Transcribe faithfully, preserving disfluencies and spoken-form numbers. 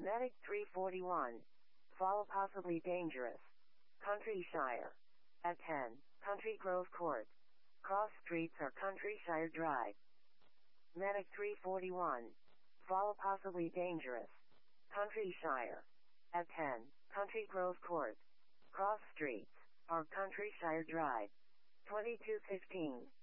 Medic three forty-one. Fall possibly dangerous. Countryshire. At ten. Country Grove Court. Cross streets are Countryshire Drive. Medic three forty-one. Fall possibly dangerous. Countryshire. At ten. Country Grove Court. Cross streets are Countryshire Drive. twenty-two fifteen.